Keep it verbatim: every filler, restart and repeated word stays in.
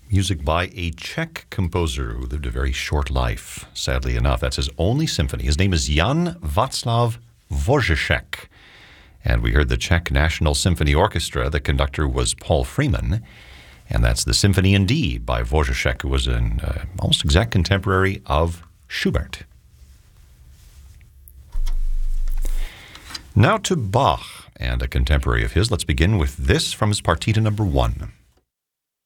Music by a Czech composer who lived a very short life, sadly enough. That's his only symphony. His name is Jan Václav Dvořáček. And we heard the Czech National Symphony Orchestra. The conductor was Paul Freeman. And that's the Symphony in D by Dvořáček, who was an uh, almost exact contemporary of Schubert. Now to Bach and a contemporary of his. Let's begin with this from his Partita number one.